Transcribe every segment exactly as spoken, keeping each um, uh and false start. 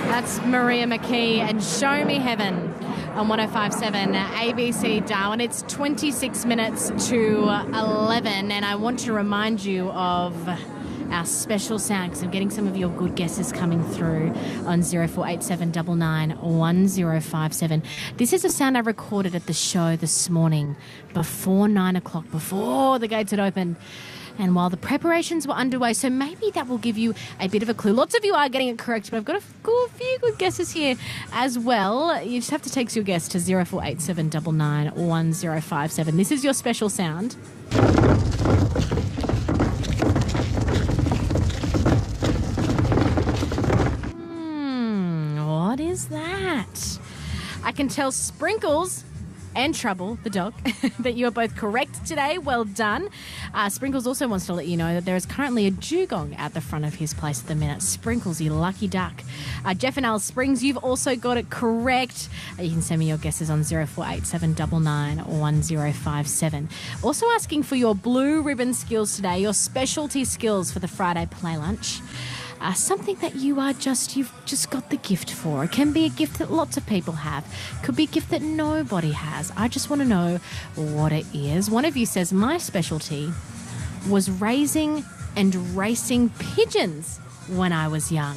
That's Maria McKee and Show Me Heaven on one oh five point seven A B C Darwin. It's twenty-six minutes to eleven, and I want to remind you of our special sound because I'm getting some of your good guesses coming through on zero four eight seven nine nine one zero five seven. This is a sound I recorded at the show this morning before nine o'clock, before the gates had opened. And while the preparations were underway, so maybe that will give you a bit of a clue. Lots of you are getting it correct, but I've got a few good guesses here as well. You just have to text your guess to zero four eight seven nine nine one zero five seven. This is your special sound. Hmm, what is that? I can tell Sprinkles and Trouble, the dog, that you are both correct today. Well done. Uh, Sprinkles also wants to let you know that there is currently a dugong at the front of his place at the minute. Sprinkles, you lucky duck. Uh, Jeff and Alice Springs, you've also got it correct. Uh, you can send me your guesses on zero four eight seven nine nine one zero five seven. Also asking for your blue ribbon skills today, your specialty skills for the Friday play lunch. Uh, something that you are just, you've just got the gift for. It can be a gift that lots of people have. Could be a gift that nobody has. I just want to know what it is. One of you says, my specialty was raising and racing pigeons when I was young.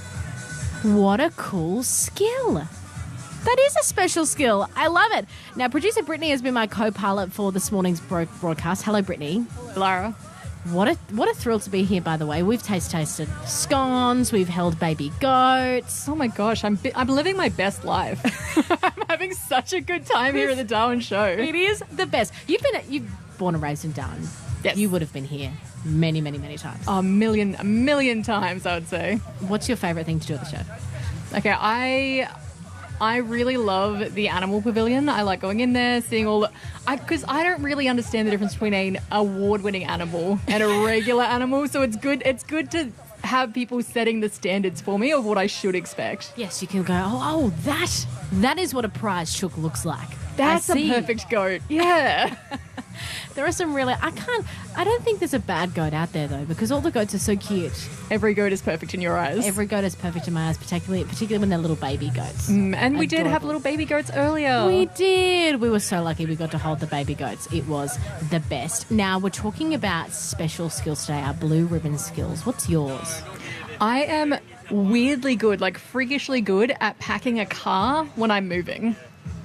What a cool skill. That is a special skill. I love it. Now, producer Brittany has been my co-pilot for this morning's bro- broadcast. Hello, Brittany. Lara. What a what a thrill to be here, by the way. We've taste tasted scones. We've held baby goats. Oh, my gosh. I'm bi- I'm living my best life. I'm having such a good time here at the Darwin Show. It is the best. You've been you've born and raised in Darwin. Yes. You would have been here many, many, many times. A million, a million times, I would say. What's your favourite thing to do at the show? Okay, I... I really love the animal pavilion. I like going in there, seeing all the... Because I, I don't really understand the difference between an award-winning animal and a regular animal, so it's good It's good to have people setting the standards for me of what I should expect. Yes, you can go, oh, oh that, that is what a prize chook looks like. That's a perfect goat. Yeah. There are some really... I can't... I don't think there's a bad goat out there, though, because all the goats are so cute. Every goat is perfect in your eyes. Every goat is perfect in my eyes, particularly particularly when they're little baby goats. Mm, and we Adorable. did have little baby goats earlier. We did. We were so lucky we got to hold the baby goats. It was the best. Now, we're talking about special skills today, our blue ribbon skills. What's yours? I am weirdly good, like freakishly good at packing a car when I'm moving.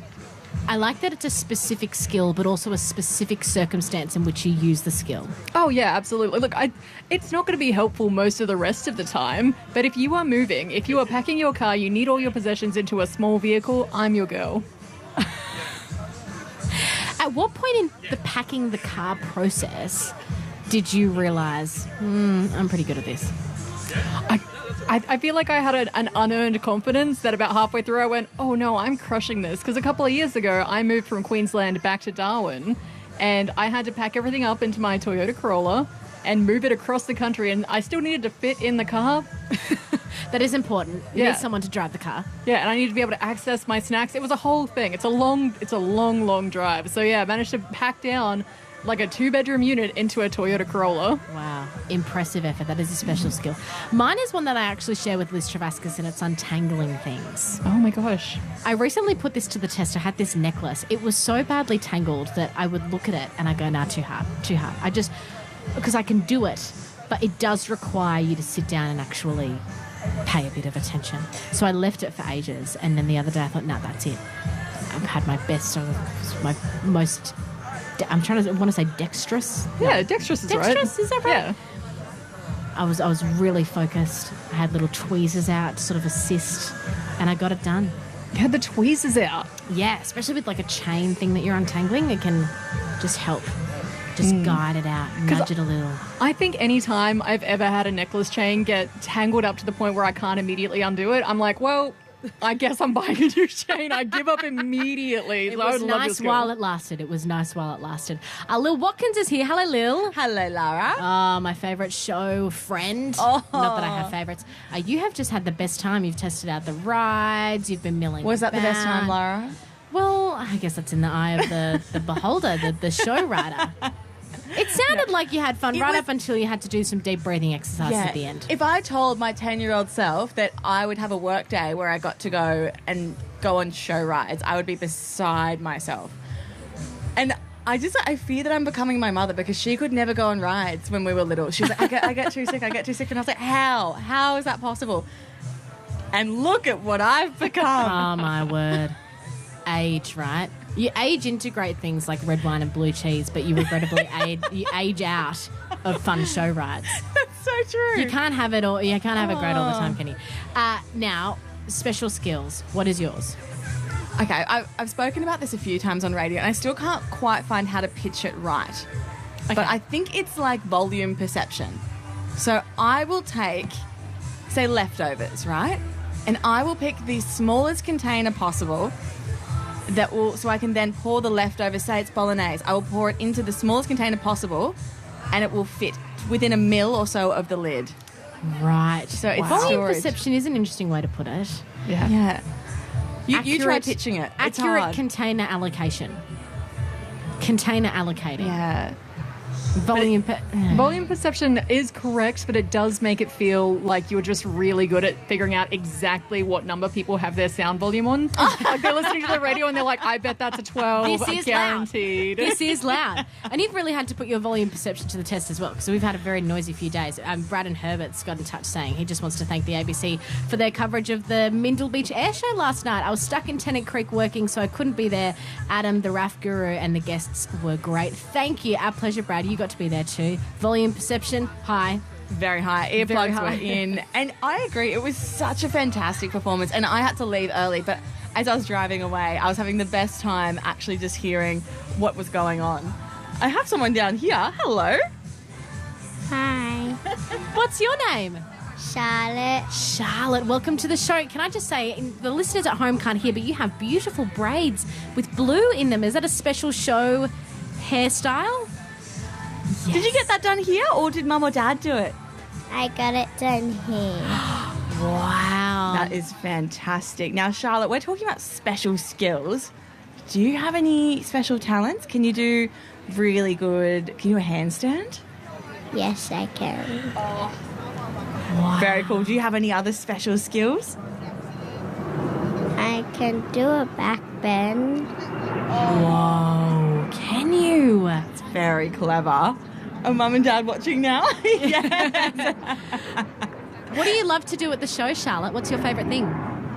I like that it's a specific skill, but also a specific circumstance in which you use the skill. Oh, yeah, absolutely. Look, I, it's not going to be helpful most of the rest of the time, but if you are moving, if you are packing your car, you need all your possessions into a small vehicle, I'm your girl. At what point in the packing the car process did you realise, hmm, I'm pretty good at this? I, I, I feel like I had a, an unearned confidence that about halfway through I went, oh no, I'm crushing this. Because a couple of years ago, I moved from Queensland back to Darwin and I had to pack everything up into my Toyota Corolla and move it across the country, and I still needed to fit in the car. That is important. You Yeah. need someone to drive the car. Yeah, and I needed to be able to access my snacks. It was a whole thing. It's a long, it's a long, long drive. So yeah, I managed to pack down like a two-bedroom unit into a Toyota Corolla. Wow. Impressive effort. That is a special skill. Mine is one that I actually share with Liz Travascus, and it's untangling things. Oh my gosh. I recently put this to the test. I had this necklace. It was so badly tangled that I would look at it and I go, nah, too hard, too hard. I just, because I can do it, but it does require you to sit down and actually pay a bit of attention. So I left it for ages, and then the other day I thought, nah, that's it. I've had my best, my most... I'm trying to I want to say dexterous. Yeah, No. dexterous is right. Dexterous, is that right? Yeah. I was I was really focused. I had little tweezers out to sort of assist, and I got it done. You had the tweezers out. Yeah, especially with like a chain thing that you're untangling, it can just help. Just mm. guide it out, nudge it a little. I think any time I've ever had a necklace chain get tangled up to the point where I can't immediately undo it, I'm like, well, I guess I'm buying a new chain. I give up immediately. It So I was would love nice this girl. while it lasted. It was nice while it lasted. Uh, Lil Watkins is here. Hello, Lil. Hello, Lara. Oh, my favourite show friend. Oh. Not that I have favourites. Uh, you have just had the best time. You've tested out the rides. You've been milling Was that the best time, about. Lara? Well, I guess that's in the eye of the, the beholder, the, the show rider. It's It sounded No. like you had fun It right was- up until you had to do some deep breathing exercises at the end. If I told my ten-year-old self that I would have a work day where I got to go and go on show rides, I would be beside myself. And I just, I fear that I'm becoming my mother because she could never go on rides when we were little. She was like, I get, I get too sick, I get too sick. And I was like, how? How is that possible? And look at what I've become. Oh, my word. Age, right? You age into great things like red wine and blue cheese, but you regrettably age, you age out of fun show rides. That's so true. You can't have it all. You can't have it great all the time, Oh. can you? Uh, now, special skills. What is yours? Okay, I've, I've spoken about this a few times on radio and I still can't quite find how to pitch it right. But I think it's like volume perception. So I will take, say, leftovers, right? And I will pick the smallest container possible that will, so I can then pour the leftovers, say it's bolognese, I will pour it into the smallest container possible and it will fit within a mil or so of the lid. Right. So it's Volume storage. perception is an interesting way to put it. Yeah. Yeah. You, you try Accurate- pitching it. It's Accurate hard. container allocation. Container allocating. yeah. Volume. Per- Volume perception is correct, but it does make it feel like you're just really good at figuring out exactly what number people have their sound volume on. Like they're listening to the radio and they're like, I bet that's a twelve, This is guaranteed. loud. This is loud. And you've really had to put your volume perception to the test as well, because we've had a very noisy few days. Um, Braden Herbert's got in touch saying he just wants to thank the A B C for their coverage of the Mindle Beach Air Show last night. I was stuck in Tennant Creek working, so I couldn't be there. Adam, the R A F guru, and the guests were great. Thank you. Our pleasure, Brad. You got to be there too. Volume perception, high. Very high. Very Earplugs high. were in. And I agree, it was such a fantastic performance. And I had to leave early, but as I was driving away, I was having the best time actually just hearing what was going on. I have someone down here. Hello. Hi, What's your name? Charlotte. Charlotte, welcome to the show. Can I just say, the listeners at home can't hear, but you have beautiful braids with blue in them. Is that a special show hairstyle? Did you get that done here or did mum or dad do it? I got it done here. Wow. That is fantastic. Now, Charlotte, we're talking about special skills. Do you have any special talents? Can you do really good, can you do a handstand? Yes, I can. Very cool. Do you have any other special skills? I can do a back bend. Whoa. Can you? It's very clever. Are mum and dad watching now? Yes. What do you love to do at the show, Charlotte? What's your favourite thing?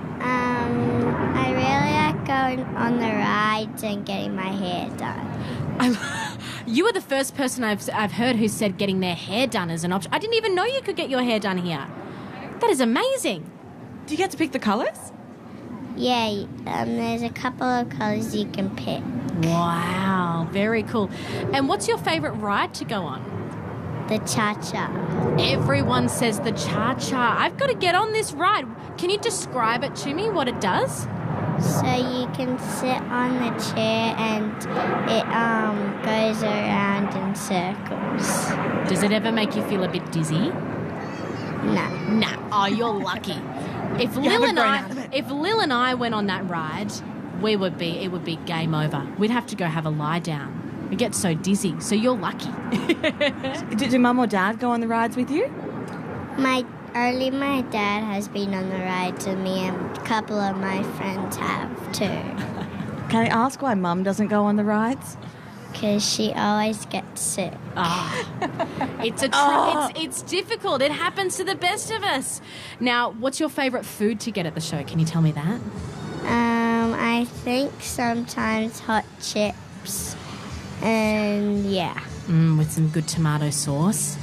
Um, I really like going on the rides and getting my hair done. I, you are the first person I've, I've heard who said getting their hair done is an option. I didn't even know you could get your hair done here. That is amazing. Do you get to pick the colours? Yeah, um, there's a couple of colours you can pick. Wow, very cool. And what's your favourite ride to go on? The cha-cha. Everyone says the cha-cha. I've got to get on this ride. Can you describe it to me, what it does? So you can sit on the chair and it um goes around in circles. Does it ever make you feel a bit dizzy? No. Nah. Oh, you're lucky. If Lil haven't and grown I, out of it. if Lil and I went on that ride, we would be. It would be game over. We'd have to go have a lie down. We get so dizzy. So you're lucky. Do, do mum or dad go on the rides with you? My only my dad has been on the rides with me, and a couple of my friends have too. Can I ask why mum doesn't go on the rides? Because she always gets sick. It's a. Tr- Oh. It's it's difficult. It happens to the best of us. Now, what's your favourite food to get at the show? Can you tell me that? Um, I think sometimes hot chips, and yeah, Mm, with some good tomato sauce.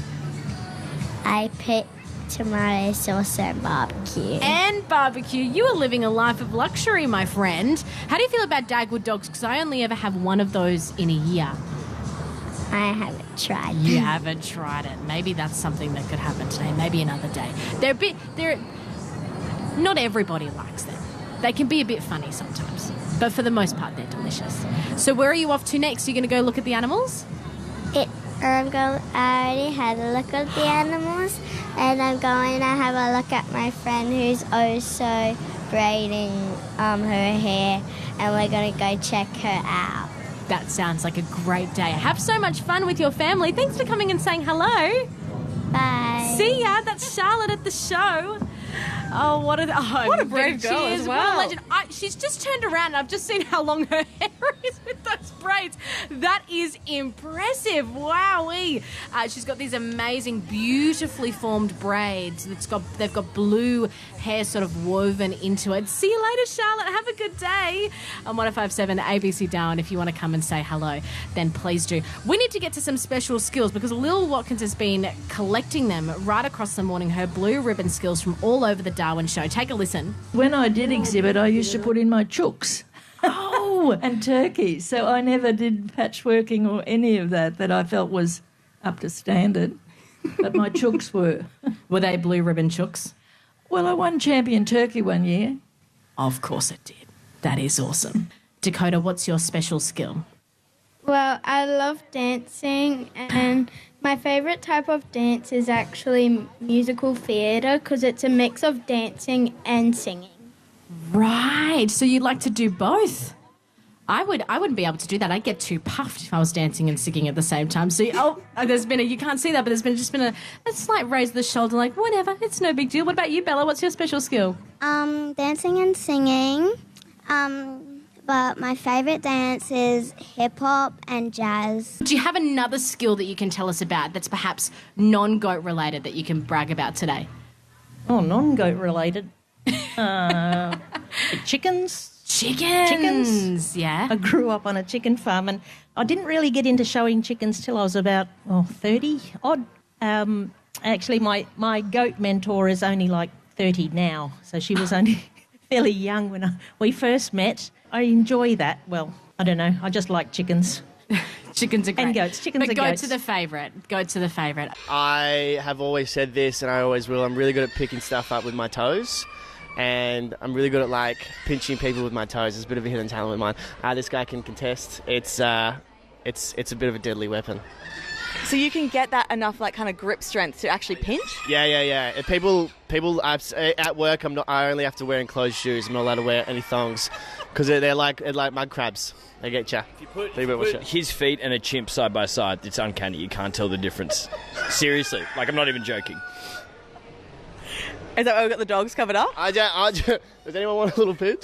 I pick tomato sauce and barbecue. And barbecue. You are living a life of luxury, my friend. How do you feel about Dagwood dogs? Because I only ever have one of those in a year. I haven't tried. You haven't tried it. Maybe that's something that could happen today. Maybe another day. They're a bit. They're. Not everybody likes them. They can be a bit funny sometimes, but for the most part, they're delicious. So, where are you off to next? You're going to go look at the animals? It, I'm going. I already had a look at the animals, and I'm going to have a look at my friend who's also braiding um, her hair, and we're going to go check her out. That sounds like a great day. Have so much fun with your family. Thanks for coming and saying hello. Bye. See ya. That's Charlotte at the show. Oh, what a oh, What a brave girl she as is. well. What a legend. I, she's just turned around and I've just seen how long her hair is with those braids. That is impressive. Wowee. Uh, she's got these amazing, beautifully formed braids. It's got They've got blue hair sort of woven into it. See you later, Charlotte. Have a good day. On one oh five seven A B C Darwin, if you want to come and say hello, then please do. We need to get to some special skills because Lil Watkins has been collecting them right across the morning, her blue ribbon skills from all over the Darwin show. Take a listen. When I did exhibit, I used to put in my chooks. Oh, and turkeys. So I never did patchworking or any of that that I felt was up to standard. But my chooks were. Were they blue ribbon chooks? Well, I won champion turkey one year. Of course it did. That is awesome. Dakota, what's your special skill? Well, I love dancing, and my favourite type of dance is actually musical theatre because it's a mix of dancing and singing. Right. So you'd like to do both? I would. I wouldn't be able to do that. I'd get too puffed if I was dancing and singing at the same time. So, oh, there's been a. You can't see that, but there's been just been a, a slight raise of the shoulder, like whatever. It's no big deal. What about you, Bella? What's your special skill? Um, dancing and singing. Um, but my favourite dance is hip hop and jazz. Do you have another skill that you can tell us about that's perhaps non-goat related that you can brag about today? Oh, non-goat related. Uh, chickens. Chickens. Chickens. Yeah. I grew up on a chicken farm and I didn't really get into showing chickens till I was about oh, thirty odd. Um, actually, my, my goat mentor is only like thirty now, so she was only fairly young when I, we first met. I enjoy that. Well, I don't know. I just like chickens. Chickens are great. And goats. Chickens but are goats goats. are the favourite. Goats are the favourite. I have always said this, and I always will. I'm really good at picking stuff up with my toes, and I'm really good at like pinching people with my toes. It's a bit of a hidden talent of mine. Uh, this guy can contest. It's uh, it's it's a bit of a deadly weapon. So you can get that enough like kind of grip strength to actually pinch? Yeah, yeah, yeah. If people, people I've, at work, I'm not. I only have to wear enclosed shoes. I'm not allowed to wear any thongs because they're, they're like they're like mud crabs. They get you. If you put, Leave it if with you put you. his feet and a chimp side by side, it's uncanny. You can't tell the difference. Seriously, like I'm not even joking. Is that why we've got the dogs covered up? I don't, I don't, does anyone want a little pinch?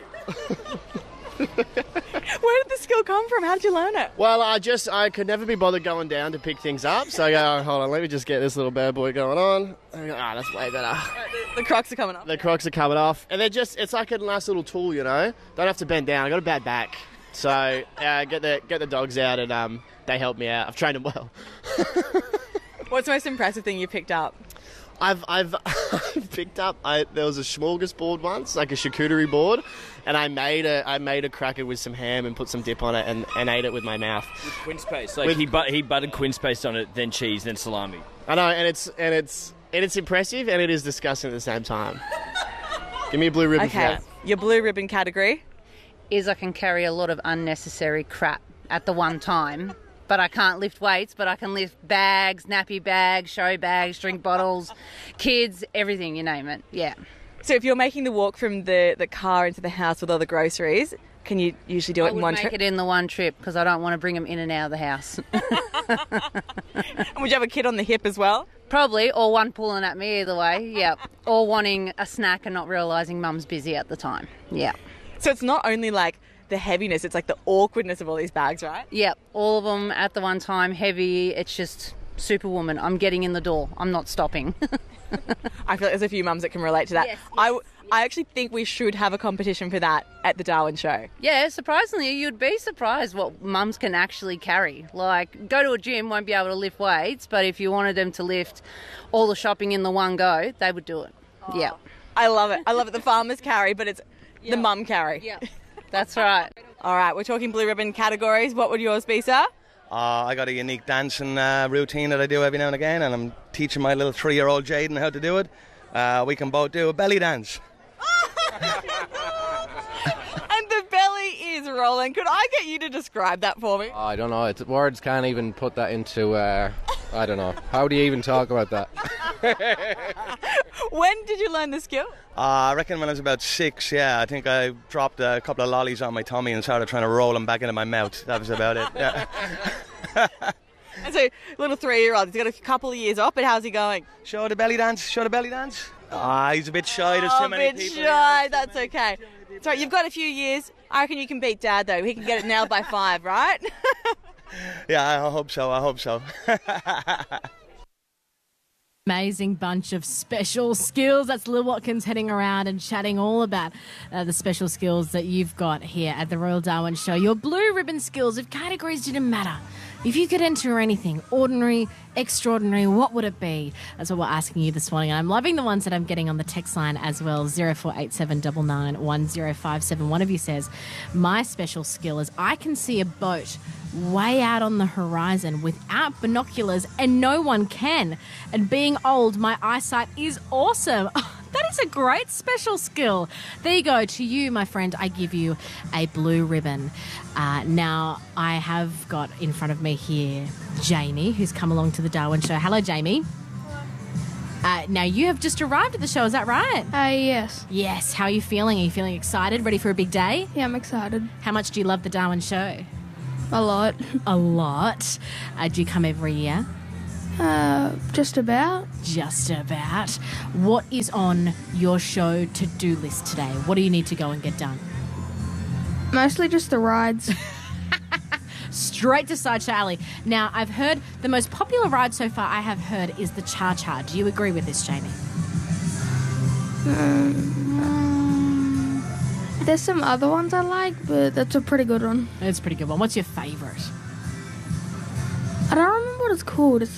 Where did the skill come from? How did you learn it? Well, I just, I could never be bothered going down to pick things up. So I go, oh, hold on, let me just get this little bad boy going on. I go, ah, that's way better. The crocs are coming up. The crocs are coming off. And they're just, it's like a nice little tool, you know? Don't have to bend down. I got a bad back. So uh, get the get the dogs out and um, they help me out. I've trained them well. What's the most impressive thing you picked up? I've I've I've picked up. I, there was a smorgasbord once, like a charcuterie board, and I made a I made a cracker with some ham and put some dip on it and, and ate it with my mouth. With quince paste, like With- he but, he buttered quince paste on it, then cheese, then salami. I know, and it's and it's and it's impressive and it is disgusting at the same time. Give me a blue ribbon for Okay, that. your blue ribbon category. Is I can carry a lot of unnecessary crap at the one time, but I can't lift weights, but I can lift bags, nappy bags, show bags, drink bottles, kids, everything, you name it. Yeah. So if you're making the walk from the, the car into the house with all the groceries, can you usually do it I in would one make trip? it in the one trip because I don't want to bring them in and out of the house. And would you have a kid on the hip as well? Probably, or one pulling at me either way, yep. Or wanting a snack and not realising mum's busy at the time, yeah. So it's not only like the heaviness, it's like the awkwardness of all these bags, right? Yep, all of them at the one time, heavy, it's just superwoman. I'm getting in the door, I'm not stopping. I feel like there's a few mums that can relate to that. Yes, I, yes, w- I actually think we should have a competition for that at the Darwin show. Yeah, surprisingly, you'd be surprised what mums can actually carry. Like, go to a gym, won't be able to lift weights, but if you wanted them to lift all the shopping in the one go, they would do it. Oh. Yeah. I love it. I love it. The farmers carry, but it's the mum carry. Yeah, that's right. All right, we're talking blue ribbon categories. What would yours be, sir? Uh, I got a unique dancing uh, routine that I do every now and again, and I'm teaching my little three-year-old Jaden how to do it. Uh, we can both do a belly dance. And the belly is rolling. Could I get you to describe that for me? I don't know. It's, words can't even put that into. Uh, I don't know. How do you even talk about that? When did you learn the skill? Uh, I reckon when I was about six, yeah. I think I dropped a couple of lollies on my tummy and started trying to roll them back into my mouth. That was about it, yeah. And so, little three-year-old, he's got a couple of years off, but how's he going? Show the belly dance, show the belly dance. Ah, he's a bit shy, there's oh, too many a bit people. shy, that's okay. Sorry, you've got a few years. I reckon you can beat Dad, though. He can get it nailed by five, right? Yeah, I hope so, I hope so. Amazing bunch of special skills. That's Lil Watkins heading around and chatting all about uh, the special skills that you've got here at the Royal Darwin Show. Your blue ribbon skills, if categories didn't matter, if you could enter anything, ordinary, extraordinary, what would it be? That's what we're asking you this morning. And I'm loving the ones that I'm getting on the text line as well, zero four eight seven nine nine one zero five seven. One of you says, my special skill is I can see a boat way out on the horizon without binoculars and no one can. And being old, my eyesight is awesome. That is a great special skill. There you go. To you, my friend, I give you a blue ribbon. Uh, now, I have got in front of me here Jamie, who's come along to the Darwin Show. Hello, Jamie. Uh, now, you have just arrived at the show, is that right? Uh, yes. Yes. How are you feeling? Are you feeling excited? Ready for a big day? Yeah, I'm excited. How much do you love the Darwin Show? A lot. A lot. Uh, do you come every year? Uh, just about. Just about. What is on your show to-do list today? What do you need to go and get done? Mostly just the rides. Straight to Sideshow Alley. Now, I've heard the most popular ride so far I have heard is the Cha Cha. Do you agree with this, Jamie? Um, um, there's some other ones I like, but that's a pretty good one. It's a pretty good one. What's your favourite? I don't remember what it's called. It's